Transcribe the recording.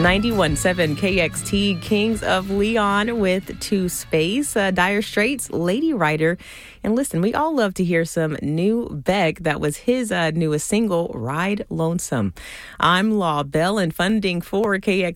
91.7 KXT, Kings of Leon with Two Space, Dire Straits, Lady Writer. And listen, we all love to hear some new Beck. That was his newest single, Ride Lonesome. I'm Law Bell, and funding for KXT